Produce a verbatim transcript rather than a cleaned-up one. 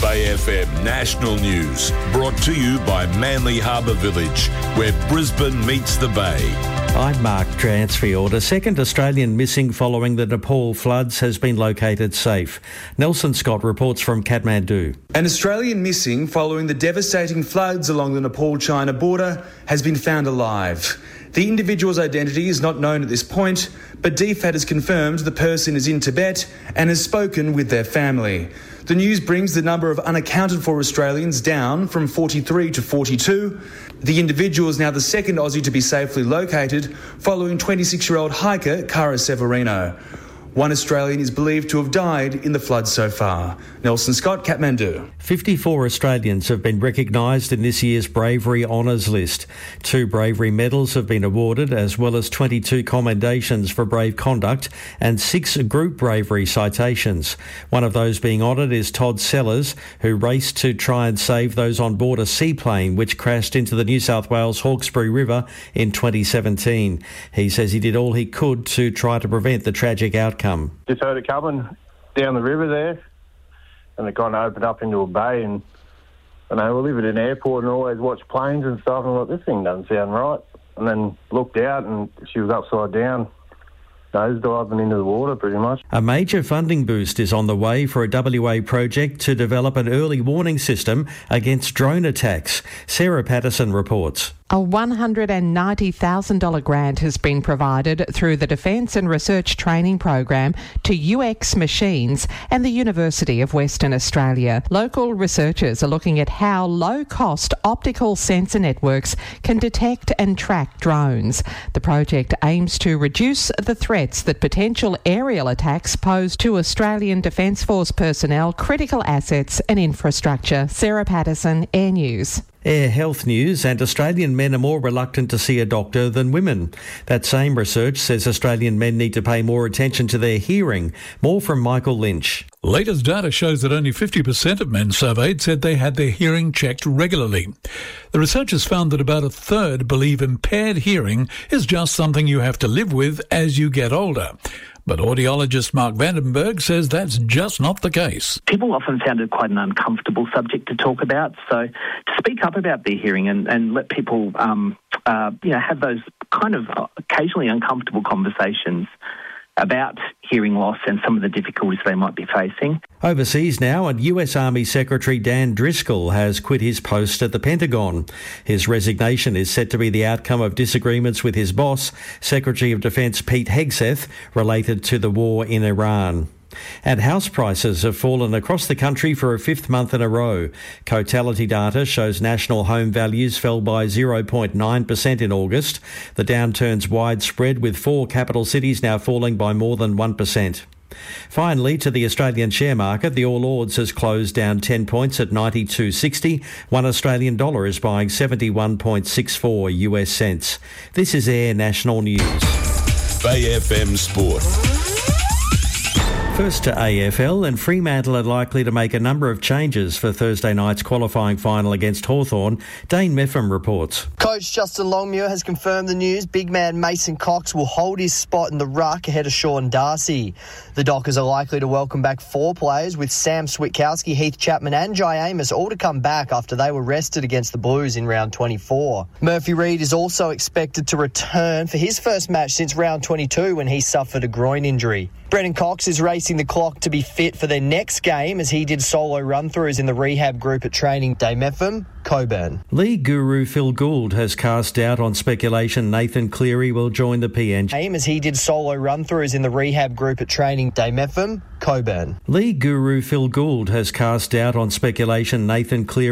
Bay F M National News, brought to you by Manly Harbour Village, where Brisbane meets the Bay. I'm Mark Dransfield. A second Australian missing following the Nepal floods has been located safe. Nelson Scott reports from Kathmandu. An Australian missing following the devastating floods along the Nepal-China border has been found alive. The individual's identity is not known at this point, but D F A T has confirmed the person is in Tibet and has spoken with their family. The news brings the number of unaccounted for Australians down from forty-three to forty-two. The individual is now the second Aussie to be safely located, following twenty-six-year-old hiker Cara Severino. One Australian is believed to have died in the floods so far. Nelson Scott, Kathmandu. fifty-four Australians have been recognised in this year's Bravery Honours list. Two bravery medals have been awarded, as well as twenty-two commendations for brave conduct and six group bravery citations. One of those being honoured is Todd Sellers, who raced to try and save those on board a seaplane which crashed into the New South Wales Hawkesbury River in twenty seventeen. He says he did all he could to try to prevent the tragic outcome. Just heard it coming down the river there, and it kind of opened up into a bay, and I know we live at an airport and always watch planes and stuff, and I'm like, this thing doesn't sound right. And then looked out, and she was upside down, nose diving into the water pretty much. A major funding boost is on the way for a W A project to develop an early warning system against drone attacks. Sarah Patterson reports. A one hundred ninety thousand dollars grant has been provided through the Defence and Research Training Program to U X Machines and the University of Western Australia. Local researchers are looking at how low-cost optical sensor networks can detect and track drones. The project aims to reduce the threats that potential aerial attacks pose to Australian Defence Force personnel, critical assets and infrastructure. Sarah Patterson, Air News. Air Health News, and Australian men are more reluctant to see a doctor than women. That same research says Australian men need to pay more attention to their hearing. More from Michael Lynch. Latest data shows that only fifty percent of men surveyed said they had their hearing checked regularly. The researchers found that about a third believe impaired hearing is just something you have to live with as you get older. But audiologist Mark Vandenberg says that's just not the case. People often found it quite an uncomfortable subject to talk about, so to speak up about their hearing and, and let people um, uh, you know, have those kind of occasionally uncomfortable conversations about hearing loss and some of the difficulties they might be facing. Overseas now, and U S Army Secretary Dan Driscoll has quit his post at the Pentagon. His resignation is set to be the outcome of disagreements with his boss, Secretary of Defence Pete Hegseth, related to the war in Iran. And house prices have fallen across the country for a fifth month in a row. Cotality data shows national home values fell by zero point nine percent in August. The downturn's widespread, with four capital cities now falling by more than one percent. Finally, to the Australian share market, the All Ords has closed down ten points at ninety-two sixty. One Australian dollar is buying seventy-one point six four U S cents. This is Air National News. Bay F M Sport. First to A F L, and Fremantle are likely to make a number of changes for Thursday night's qualifying final against Hawthorn. Dane Meffam reports. Coach Justin Longmuir has confirmed the news. Big man Mason Cox will hold his spot in the ruck ahead of Sean Darcy. The Dockers are likely to welcome back four players, with Sam Switkowski, Heath Chapman and Jai Amos all to come back after they were rested against the Blues in round twenty-four. Murphy Reid is also expected to return for his first match since round twenty-two, when he suffered a groin injury. Brennan Cox is racing the clock to be fit for their next game, as he did solo run-throughs in the rehab group at training. Dame F M, Coburn. League guru Phil Gould has cast doubt on speculation Nathan Cleary will join the P N G. As he did solo run-throughs in the rehab group at training. Dame F M, Coburn. League guru Phil Gould has cast doubt on speculation Nathan Cleary